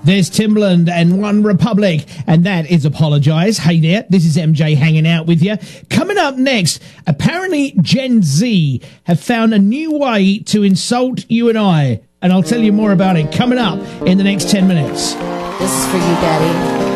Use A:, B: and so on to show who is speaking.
A: There's Timbaland and One Republic, and that is Apologise. Hey there, this is MJ hanging out with you. Coming up next, apparently Gen Z have found a new way to insult you and I, and I'll tell you more about it coming up in the next 10 minutes.
B: This is for you, Daddy.